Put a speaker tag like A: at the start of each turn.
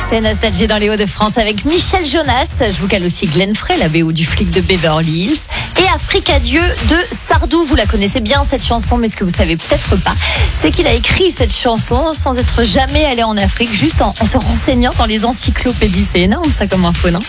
A: C'est Nostalgie dans les Hauts-de-France avec Michel Jonas. Je vous cale aussi Glenn Frey, la BO du flic de Beverly Hills. Et Afrique Adieu de Sardou. Vous la connaissez bien cette chanson, mais ce que vous savez peut-être pas, c'est qu'il a écrit cette chanson sans être jamais allé en Afrique, juste en se renseignant dans les encyclopédies. C'est énorme ça comme info, non ?